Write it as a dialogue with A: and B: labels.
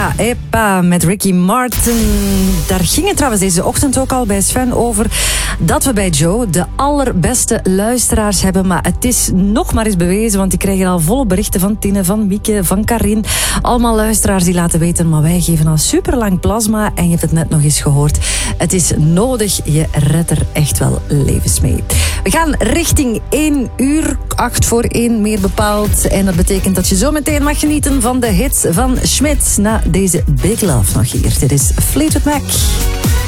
A: Epa met Ricky Martin. Daar ging het trouwens deze ochtend ook al bij Sven over dat we bij Joe de allerbeste luisteraars hebben. Maar het is nog maar eens bewezen, want die krijgen al volle berichten van Tine, van Mieke, van Karin. Allemaal luisteraars die laten weten, maar wij geven al superlang plasma. En je hebt het net nog eens gehoord. Het is nodig, je redt er echt wel levens mee. We gaan richting 1 uur, 8 voor 1 meer bepaald. En dat betekent dat je zo meteen mag genieten van de hits van Schmidt na deze Big Love nog hier. Dit is Fleetwood Mac.